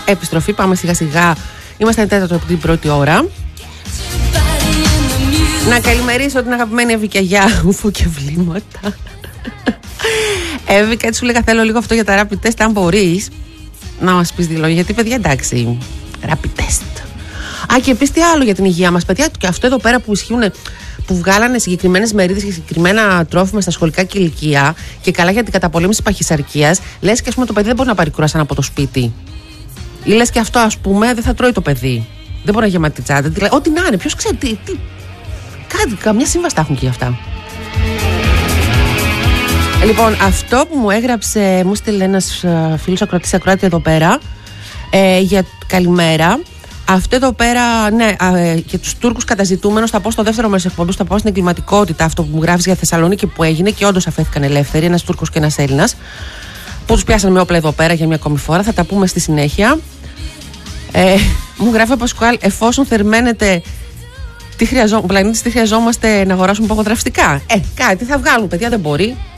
επιστροφή. Πάμε σιγά σιγά. Είμαστε τέταρτο από την πρώτη ώρα. Να καλημερίσω την αγαπημένη Εύη Αγιά, ουφο και βλήματα. Εύη, έτσι σου λέγα, θέλω λίγο αυτό για τα rapid test, αν μπορείς να μας πεις δύο λόγια. Γιατί, παιδιά, εντάξει, rapid test. Α, και επίσης τι άλλο για την υγεία μας, παιδιά, και αυτό εδώ πέρα που ισχύουν, που βγάλανε συγκεκριμένες μερίδες και συγκεκριμένα τρόφιμα στα σχολικά και ηλικία και καλά για την καταπολέμηση της παχυσαρκίας, λες και ας πούμε το παιδί δεν μπορεί να πάρει κουράσαν από το σπίτι. Ή λες και αυτό, ας πούμε, δεν θα τρώει το παιδί. Δεν μπορεί να γεμάτη τσάντα. Ό,τι να είναι, ποιος ξέρει τι. Κάτι, καμιά σύμβαση τα έχουν και γι' αυτά. Λοιπόν, αυτό που μου έγραψε, μου στείλε ένας φίλος ακροατή εδώ πέρα, για καλημέρα. Αυτό εδώ πέρα, ναι, και τους Τούρκους καταζητούμενους, θα πω στο δεύτερο μέρος εκπομπής, θα πω στην εγκληματικότητα, αυτό που μου γράφεις για Θεσσαλονίκη που έγινε και όντως αφέθηκαν ελεύθεροι, ένας Τούρκος και ένας Έλληνας, που τους πιάσαν με όπλα εδώ πέρα για μια ακόμη φορά. Θα τα πούμε στη συνέχεια. Μου γράφει ο Πασκουάλ, εφόσον θερμαίνεται. Τι χρειαζόμαστε να αγοράσουμε παγοδραυστικά. Κάτι θα βγάλουν, παιδιά, δεν μπορεί.